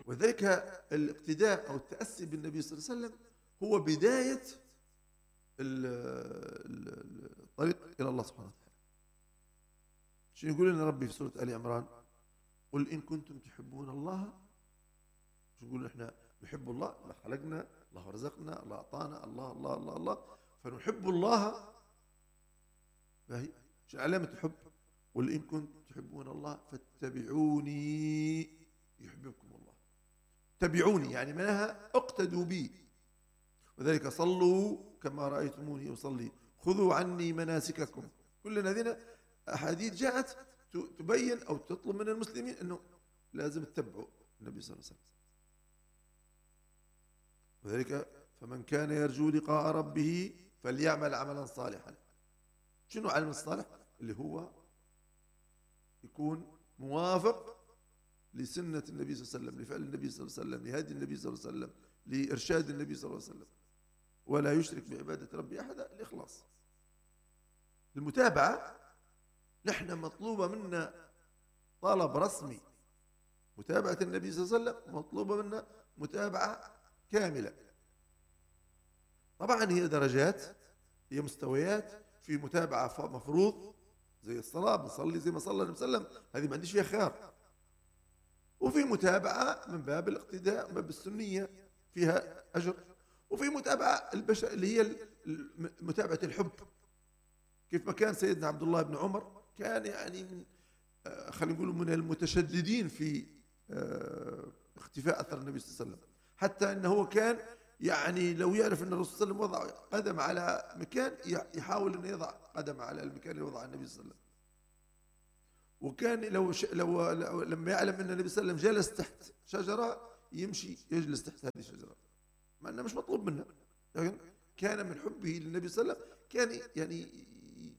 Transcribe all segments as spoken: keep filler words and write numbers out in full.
وذلك الاقتداء أو التأسي بالنبي صلى الله عليه وسلم هو بداية الطريق إلى الله سبحانه وتعالى. شو يقول لنا ربي في سورة آل عمران؟ قل إن كنتم تحبون الله. شو يقول إحنا نحب الله؟ الله خلقنا، الله رزقنا، الله أعطانا، الله الله الله الله، فنحب الله. فهي شو علامة الحب؟ قل إن كنتم تحبون الله فاتبعوني يحببكم الله. تبعوني يعني معناها اقتدوا بي، وذلك صلوا كما رأيتموني أصلي، خذوا عني مناسككم. كل هذه أحاديث جاءت تبين أو تطلب من المسلمين أنه لازم تتبعوا النبي صلى الله عليه وسلم. وذلك فمن كان يرجو لقاء ربه فليعمل عملا صالحا. شنو علم الصالح؟ اللي هو يكون موافق لسنة النبي صلى الله عليه وسلم، لفعل النبي صلى الله عليه وسلم، لهدي النبي صلى الله عليه وسلم، لإرشاد النبي صلى الله عليه وسلم، ولا يشرك بعبادة ربي أحدا. الإخلاص، المتابعة. نحن مطلوبة منا طلب رسمي متابعة النبي صلى الله عليه وسلم، مطلوبة منا متابعة كاملة. طبعا هي درجات، هي مستويات. في متابعة مفروض زي الصلاة، بنصلي زي ما صلى النبي صلى الله عليه وسلم، هذه ما عنديش فيها خيار. وفي متابعة من باب الاقتداء، من باب السنية، فيها أجر. وفي متابعة البشر اللي هي متابعة الحب، كيف ما كان سيدنا عبد الله بن عمر كان يعني من خلينا نقول من المتشددين في اختفاء أثر النبي صلى الله عليه وسلم، حتى أنه هو كان يعني لو يعرف أن الرسول صلى الله عليه وسلم وضع قدم على مكان يحاول أن يضع قدم على المكان اللي وضع النبي صلى الله عليه وسلم. وكان لو, ش... لو لما يعلم أن النبي صلى الله عليه وسلم جلس تحت شجرة يمشي يجلس تحت هذه الشجرة، مع أنه مش مطلوب منه، لكن كان من حبه للنبي صلى الله عليه وسلم كان يعني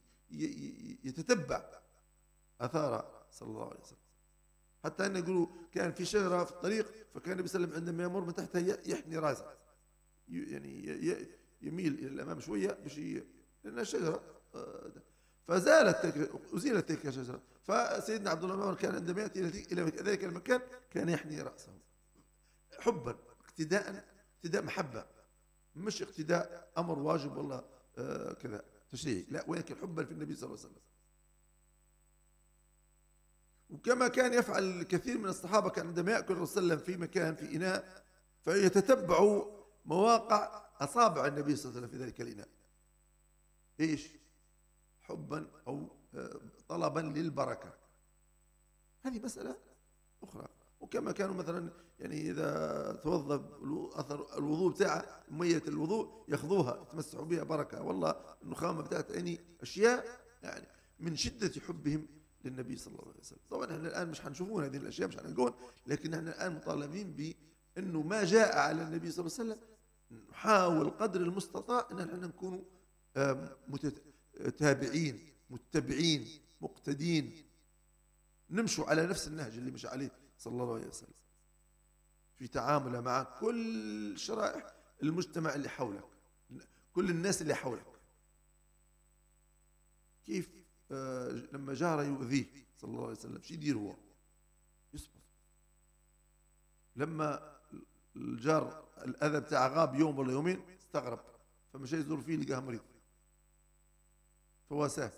يتتبع أثاره صلى الله عليه وسلم. حتى أن يقولوا كان في شجرة في الطريق، فكان النبي صلى الله عليه وسلم عندما يمر من تحتها يحني راسه، يعني يميل إلى الأمام شوية باش لأنها شجرة، فزالت تلك أزيلت تلك الشجرة. فسيدنا عبد الله بن عمر كان عندما يأتي إلى ذلك المكان كان يحني رأسه حبا، اقتداء، اقتداء محبة، مش اقتداء أمر واجب والله آه كذا تشريعي، لا، ولكن حبا في النبي صلى الله عليه وسلم. وكما كان يفعل الكثير من الصحابة، كان عندما يأكل الرسول صلى الله عليه وسلم في مكان في إناء فيتتبعوا مواقع أصابع النبي صلى الله عليه وسلم في ذلك الإناء، إيش؟ حبا أو طلبا للبركة. هذه مسألة أخرى. وكما كانوا مثلا يعني إذا توظف أثر الوضوء بتاعه مية الوضوء ياخذوها يتمسحوا بها بركة، والله النخامة بتاعت يعني أشياء يعني من شدة حبهم للنبي صلى الله عليه وسلم. طبعا احنا الآن مش هنشوفون هذه الأشياء، مش هنقول، لكن احنا الآن مطالبين بأنه ما جاء على النبي صلى الله عليه وسلم نحاول قدر المستطاع أن احنا نكون متابعين متبعين مقتدين، نمشوا على نفس النهج اللي مشى عليه صلى الله عليه وسلم في تعامله مع كل شرائح المجتمع اللي حولك، كل الناس اللي حولك. كيف آه لما جار يؤذيه صلى الله عليه وسلم شو يدير؟ هو يصبر. لما الجار الأذى بتاعه غاب يوم ولا يومين استغرب، فمشى يزور فيه لقاه مريض فواساه.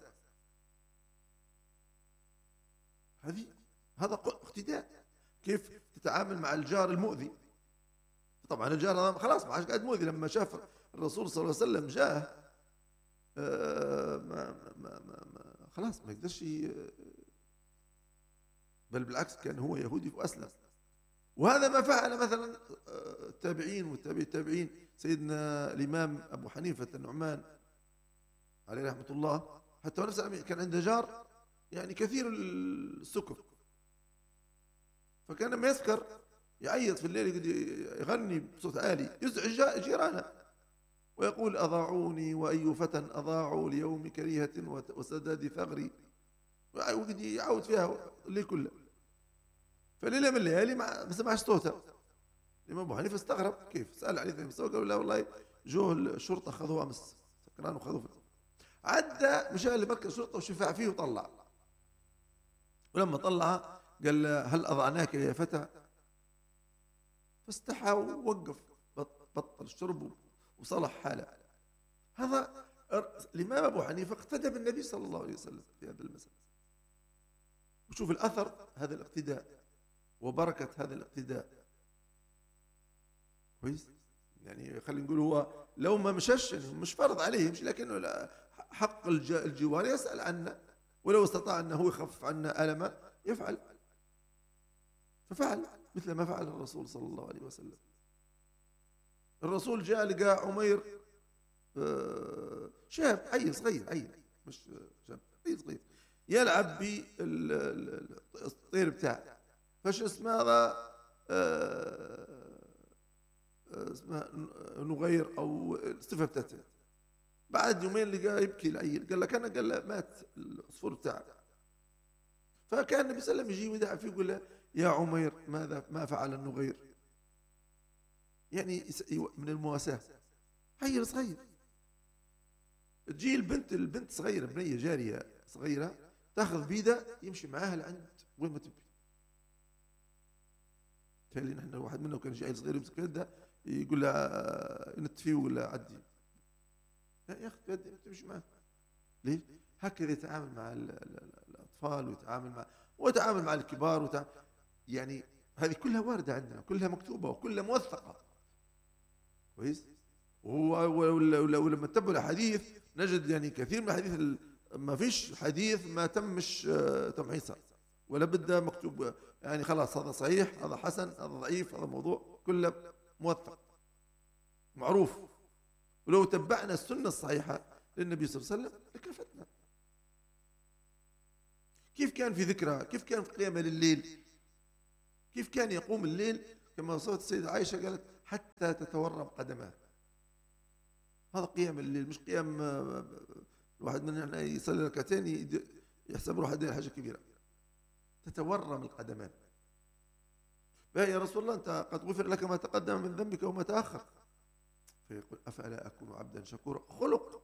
هذه هذا اقتداء. كيف تتعامل مع الجار المؤذي؟ طبعا الجار خلاص ما عادش قاعد مؤذي، لما شاف الرسول صلى الله عليه وسلم جاه آه ما ما ما ما خلاص ما يقدرش، بل بالعكس كان هو يهودي وأسلم. وهذا ما فعل مثلا التابعين والتابعين التابعين. سيدنا الإمام أبو حنيفة النعمان عليه رحمة الله، حتى نفس كان عنده جار يعني كثير السكر، فكان لما يسكر يعيط في الليل يغني بصوت عالي يزعج جيرانه ويقول أضاعوني وأي فتى أضاعوا ليوم كريهة وسداد ثغري، ويقعد يعود فيها الليل كله. فليلة من الليالي ما سمعش صوته. الإمام أبو حنيفة استغرب، كيف؟ سأل عليه ثاني قالوا لا والله جوه الشرطة خذوه أمس سكران وخذوه. عدى مشى لمركز الشرطة وشفع فيه وطلع، ولما طلع قال هل أضعناك يا فتى؟ فاستحى ووقف، بطل الشرب وصلح حاله. هذا الإمام أبو حنيفة اقتدى بالنبي صلى الله عليه وسلم في هذا المسألة. وشوف الأثر هذا الاقتداء وبركة هذا الاقتداء. كويس؟ يعني خلينا نقول هو لو ما مشش، يعني مش فرض عليه يمشي، لكنه حق الجوار يسأل عنه، ولو استطاع أنه يخفف عنا ألمه يفعل، ففعل مثل ما فعل الرسول صلى الله عليه وسلم. الرسول جاء لقى عمير شاب عيل صغير، عيل مش شاب، عيل صغير يلعب بالطير بتاعه، فش اسمه هذا اسمه نغير او الصفه بتاعته. بعد يومين لقاه يبكي العيل، قال لك انا، قال له مات العصفور بتاعك. فكان النبي صلى الله عليه وسلم يجي ويدعى فيه يقول له يا عمير ماذا ما فعل النغير، يعني من المواساة. عيل صغير، تجي البنت البنت صغيرة، بنية جارية صغيرة، تاخذ بيدها يمشي معاها لعند وين ما تبي. تخيل نحن واحد منا كان جاي صغير يمسك يدها يقول لها نت فيه ولا عدي، لا ياخذ بيدها تمشي معاه. ليش؟ هكذا يتعامل مع الأطفال ويتعامل مع ويتعامل مع الكبار وتعامل، يعني هذه كلها واردة عندنا، كلها مكتوبة وكلها موثقة. كويس؟ ولما نتبع الحديث نجد يعني كثير من الحديث ما فيش حديث ما تمش تمحيصه، ولا بده مكتوب يعني خلاص هذا صحيح هذا حسن هذا ضعيف هذا موضوع، كله موثق معروف. ولو تبعنا السنة الصحيحة للنبي صلى الله عليه وسلم لكفتنا. كيف كان في ذكرى، كيف كان في قيامه لليل، كيف كان يقوم الليل كما وصفت السيدة عائشة قالت حتى تتورم قدماه. هذا قيام الليل، مش قيام الواحد مننا يصلي ركعتين يحسب روحه دين حاجة كبيرة. تتورم القدمان. يا رسول الله أنت قد غفر لك ما تقدم من ذنبك وما تأخر، فيقول أفلا أكون عبدا شكورا. خلق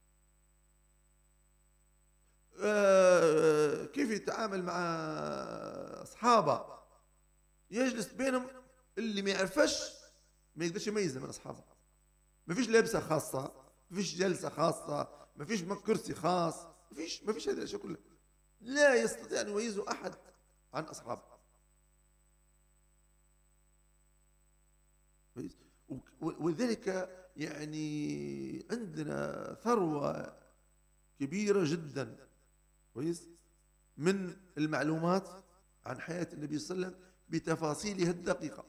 آه كيف يتعامل مع أصحابه، يجلس بينهم اللي ما يعرفش ما يقدرش يميزه من أصحابه. ما فيش لبسة خاصة، ما فيش جلسة خاصة، ما فيش كرسي خاص، ما فيش ما فيش هذه الأشياء كلها. لا يستطيع أن يميزه أحد عن أصحابه. ولذلك يعني عندنا ثروة كبيرة جدا كويس من المعلومات عن حياة النبي صلى الله عليه وسلم بتفاصيلها الدقيقة.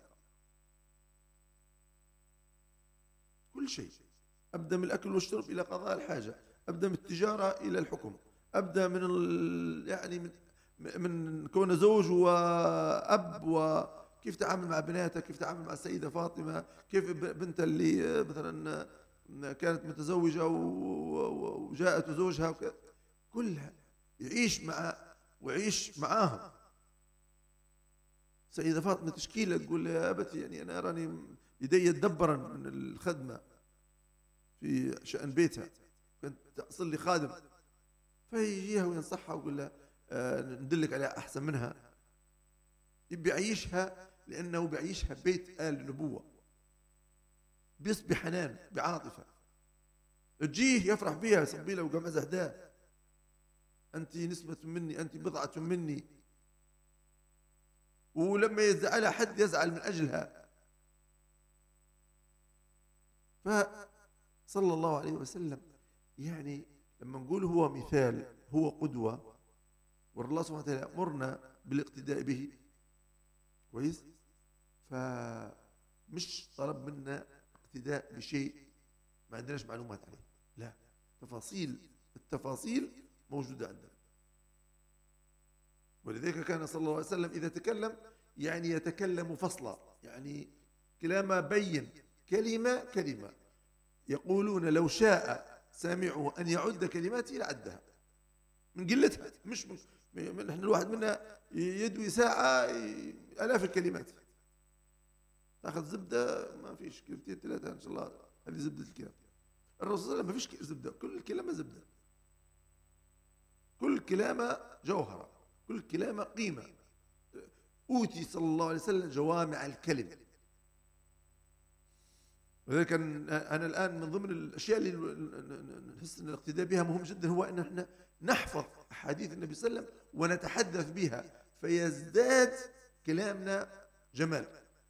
كل شيء، أبدأ من الأكل والشرب إلى قضاء الحاجة، أبدأ من التجارة إلى الحكم، أبدأ من ال... يعني من من كون زوج وأب، وكيف تعامل مع بناته، كيف تعامل مع السيدة فاطمة، كيف بنت اللي مثلا كانت متزوجة وجاءت زوجها وكذا. كلها يعيش مع ويعيش معاهم. سيدة فاطمة تشكي له تقول يا أبتي يعني أنا أراني يدي دبرا من الخدمة في شأن بيتها، كنت أصلي خادم. فيجيها وينصحها ويقول لها آه ندلك عليها أحسن منها. يبي يعيشها لأنه بيعيشها بيت آل النبوة، بيص بحنان بعاطفة. تجيه يفرح بها يصبي لها وقمز أهداه، أنت نسبة مني، أنت بضعة مني. ولما يزعلها حد يزعل من أجلها. فصلى الله عليه وسلم يعني لما نقول هو مثال، هو قدوة، والله سبحانه وتعالى أمرنا بالاقتداء به كويس، فمش طلب منا اقتداء بشيء ما عندناش معلومات عليه، لا، تفاصيل التفاصيل موجودة عندنا. ولذلك كان صلى الله عليه وسلم إذا تكلم يعني يتكلم فصلا، يعني كلام بين، كلمة كلمة. يقولون لو شاء سامعه أن يعد كلماته لعدها من قلتها. مش من نحن الواحد منا يدوي ساعة آلاف الكلمات، تاخذ زبدة ما فيش كلمتين ثلاثة إن شاء الله هذه زبدة الكلام. الرسول صلى الله عليه وسلم ما فيش زبدة، كل كلمة زبدة، كل كلمة جوهرة، كل كلمة قيمة. أوتي صلى الله عليه وسلم جوامع الكلم. ولذلك أنا الآن من ضمن الأشياء اللي نحس أن الاقتداء بها مهم جدا هو أن احنا نحفظ أحاديث النبي صلى الله عليه وسلم ونتحدث بها فيزداد كلامنا جمال.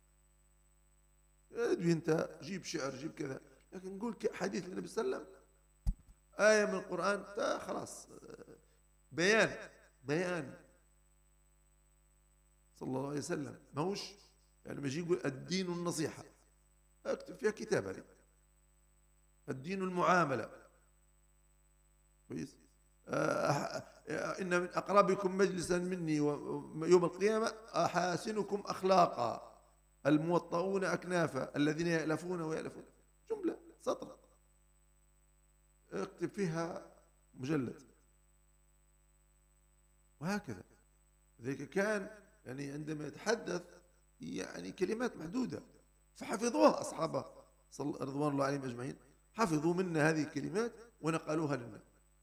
ادوي أنت جيب شعر جيب كذا، لكن نقول حديث النبي صلى الله عليه وسلم آية من القرآن خلاص بيان بيان صلى الله عليه وسلم. ما هوش يعني ما يجي يقول الدين النصيحة اكتب فيها كتاب هذه، الدين المعاملة كويس. إن من أقربكم مجلسا مني يوم القيامة أحاسنكم أخلاقا الموطؤون أكنافا الذين يألفون ويألفون. جملة سطر اكتب فيها مجلد. وهكذا ذلك كان يعني عندما يتحدث يعني كلمات محدودة فحفظوها أصحابه رضوان الله عليهم أجمعين، حفظوا منا هذه الكلمات ونقلوها لنا.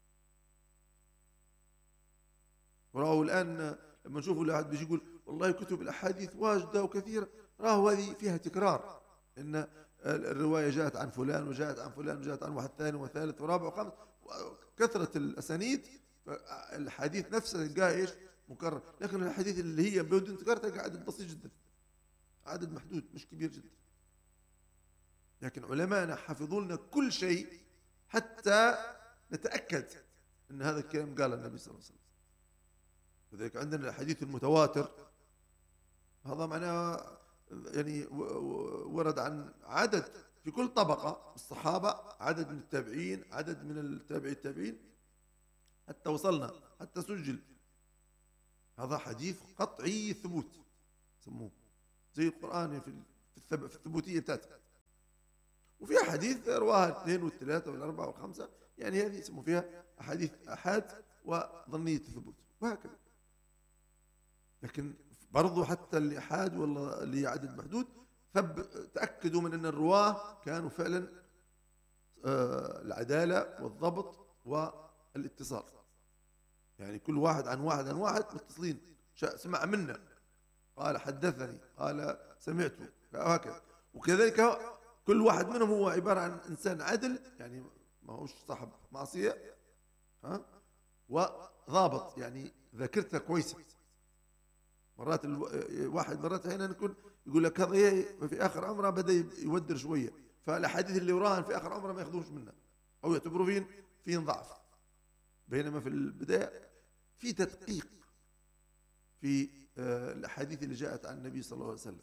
ورأوا الآن لما نشوفوا الأحد بيجي يقول والله كتب الأحاديث واجدة وكثيرة، رأوا هذه فيها تكرار، إن الرواية جاءت عن فلان وجاءت عن فلان وجاءت عن واحد ثاني وثالث ورابع وخامس، كثرة الأسانيد الحديث نفسه تلقاه إيش مكرر. لكن الحديث اللي هي بدون تكرار تلقى عدد بسيط جدا، عدد محدود مش كبير جدا. لكن علماءنا حفظوا لنا كل شيء حتى نتأكد أن هذا الكلام قال النبي صلى الله عليه وسلم. لذلك عندنا الحديث المتواتر، هذا معناه يعني ورد عن عدد في كل طبقة الصحابة، عدد من التابعين، عدد من التابعي التابعين، حتى وصلنا حتى سجل. هذا حديث قطعي الثبوت سموه زي القرآن في في الثبوتية بتاعته. وفي أحاديث رواها اثنين والثلاثة والأربعة والخمسة، يعني هذه يسموا فيها أحاديث أحاد وظنية الثبوت وهكذا. لكن برضو حتى اللي أحاد والله اللي عدد محدود ثب تأكدوا من أن الرواه كانوا فعلا آه العدالة والضبط والاتصال، يعني كل واحد عن واحد عن واحد متصلين، سمع منا قال حدثني قال سمعته وهكذا. وكذلك كل واحد منهم هو عبارة عن إنسان عدل، يعني ما هوش صاحب معصية ها، وضابط يعني ذاكرته كويسة. مرات الواحد مرات هنا نكون يقول لك هذا في آخر عمره بدأ يودر شوية، فالأحاديث اللي وراهن في آخر عمره ما ياخذوش منه أو يعتبروا فين فين ضعف، بينما في البداية في تدقيق في الأحاديث اللي جاءت عن النبي صلى الله عليه وسلم.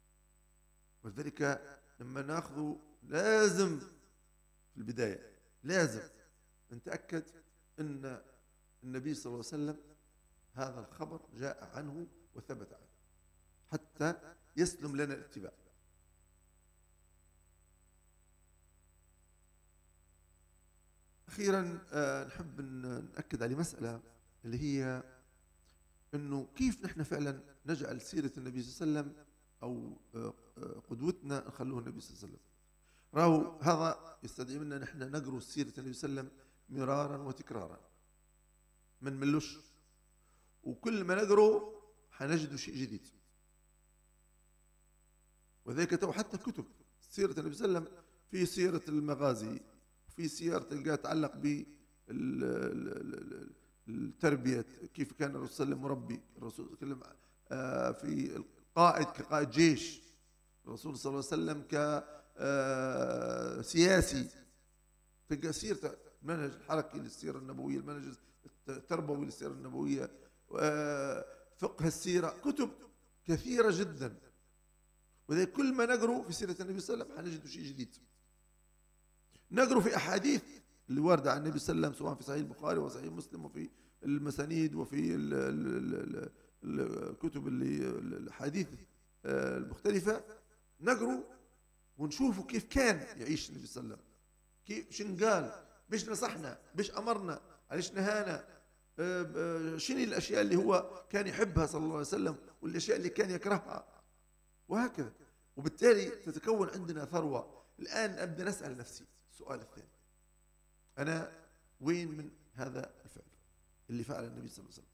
ولذلك لما ناخذ لازم في البداية لازم نتأكد أن النبي صلى الله عليه وسلم هذا الخبر جاء عنه وثبت عنه حتى يسلم لنا الاتباع. أخيرا نحب أن نأكد على مسألة اللي هي أنه كيف نحن فعلا نجعل سيرة النبي صلى الله عليه وسلم أو قدوتنا نخلوه النبي صلى الله عليه وسلم. راهو هذا يستدعي منا نحن نقرأ سيرة النبي صلى الله عليه وسلم مرارا وتكرارا ما نملوش، وكل ما نقرأ حنجد شيء جديد. وذلك حتى كتب سيرة النبي صلى الله عليه وسلم، في سيرة المغازي، في سيرة تلقاها تتعلق بالتربية، كيف كان الرسول صلى الله عليه وسلم مربي، الرسول صلى الله عليه وسلم في القائد كقائد جيش، الرسول صلى الله عليه وسلم كسياسي، تلقى سيرته المنهج الحركي للسيرة النبوية، المنهج التربوي للسيرة النبوية، فقه السيرة، كتب كثيرة جدا. وذلك كل ما نقرأ في سيرة النبي صلى الله عليه وسلم حنجد شيء جديد. نقرأ في أحاديث اللي واردة عن النبي صلى الله عليه وسلم سواء في صحيح البخاري وصحيح مسلم وفي المسانيد وفي الكتب اللي الحديث المختلفة، نقرأ ونشوف كيف كان يعيش النبي صلى الله عليه وسلم، كيف شن قال، بيش نصحنا، بيش أمرنا، عليش نهانا، شنو الأشياء اللي هو كان يحبها صلى الله عليه وسلم والأشياء اللي كان يكرهها وهكذا. وبالتالي تتكون عندنا ثروة. الآن أبدأ نسأل نفسي السؤال الثاني، أنا وين من هذا الفعل اللي فعل النبي صلى الله عليه وسلم؟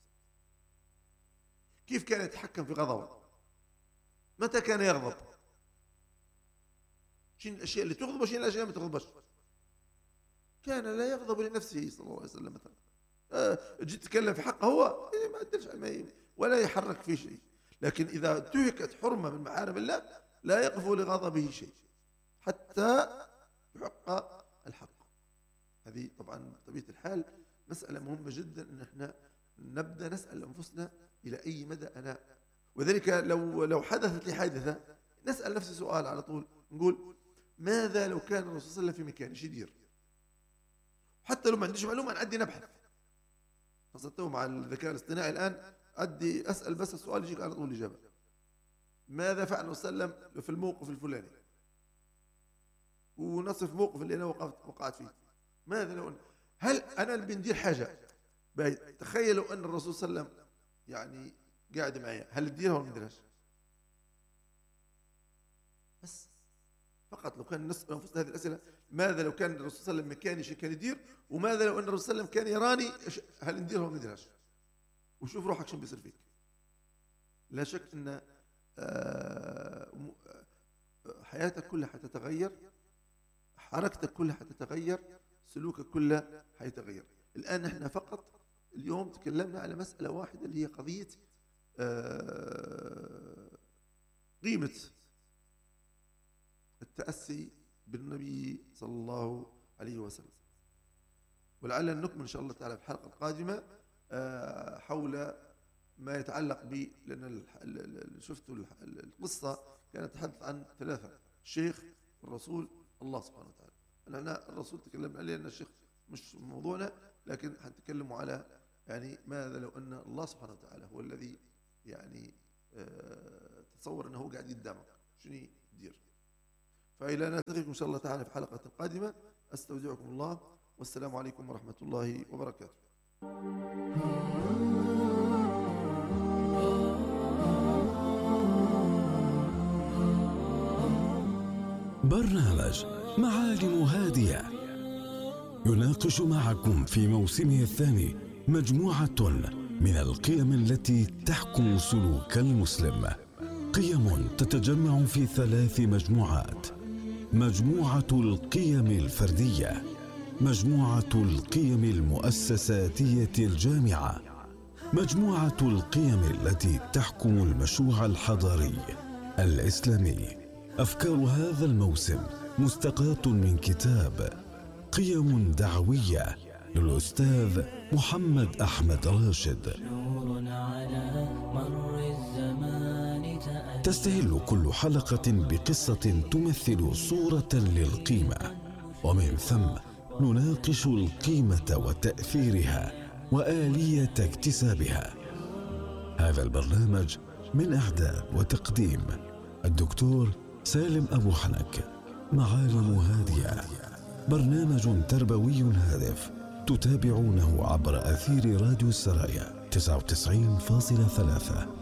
كيف كان يتحكم في غضبه؟ متى كان يغضب؟ شنو الأشياء اللي تغضب وشنو الأشياء ما تغضبش. كان لا يغضب لنفسه صلى الله عليه وسلم مثلا. آه جيت تتكلم في حقه هو ما أدرش ولا يحرك في شيء، لكن إذا انتهكت حرمة من محارم الله لا يقف لغضبه شيء حتى يحقق الحق. هذه طبعا بطبيعة الحال مسألة مهمة جدا أن احنا نبدأ نسأل أنفسنا إلى أي مدى أنا، وذلك لو لو حدثت لي حادثة نسأل نفسي سؤال على طول، نقول ماذا لو كان الرسول صلى الله عليه وسلم في مكاني شو يدير؟ حتى لو ما عنديش معلومة أنا أدي نبحث، خاصة مع الذكاء الاصطناعي الآن أدي أسأل بس السؤال يجيك على طول الإجابة. ماذا فعل الرسول صلى الله عليه وسلم في الموقف الفلاني؟ ونصف موقف اللي أنا وقفت وقعت فيه. ماذا لو أن هل أنا اللي بندير حاجة تخيلوا أن الرسول صلى الله عليه وسلم يعني قاعد معي، هل نديرها ولا ما نديرهاش؟ بس فقط لو كان نسأل أنفسنا هذه الأسئلة، ماذا لو كان الرسول صلى الله عليه وسلم مكاني شيء كان يدير، وماذا لو أن الرسول صلى الله عليه وسلم كان يراني هل نديرها ولا ما نديرهاش؟ وشوف روحك شو بيصير فيك. لا شك أن حياتك كلها حتتغير، حركتك كلها حتتغير، سلوكك كله حيتغير. الآن نحن فقط اليوم تكلمنا على مسألة واحدة اللي هي قضية قيمة التأسي بالنبي صلى الله عليه وسلم، ولعلنا نكمل إن شاء الله تعالى في الحلقة القادمة حول ما يتعلق ب، لأن شفتوا القصة كانت تتحدث عن ثلاثة: الشيخ، الرسول، الله سبحانه وتعالى. أنا الرسول تكلمنا عليه، أن الشيخ مش موضوعنا، لكن حنتكلم على يعني ماذا لو أن الله سبحانه وتعالى هو الذي يعني اه تصور أنه هو قاعد قدامك شنو يدير. فإلى أن نلتقيكم إن شاء الله تعالى في حلقة قادمة، أستودعكم الله والسلام عليكم ورحمة الله وبركاته. برنامج معالم هادية يناقش معكم في موسمه الثاني مجموعة من القيم التي تحكم سلوك المسلم، قيم تتجمع في ثلاث مجموعات: مجموعة القيم الفردية، مجموعة القيم المؤسساتية الجامعة، مجموعة القيم التي تحكم المشروع الحضاري الإسلامي. أفكار هذا الموسم مستقاة من كتاب قيم دعوية للأستاذ محمد أحمد راشد. تستهل كل حلقة بقصة تمثل صورة للقيمة، ومن ثم نناقش القيمة وتأثيرها وآلية اكتسابها. هذا البرنامج من إعداد وتقديم الدكتور سالم أبو حنك. معالم هادية برنامج تربوي هادف تتابعونه عبر أثير راديو السرايا تسعة وتسعين فاصلة ثلاثة.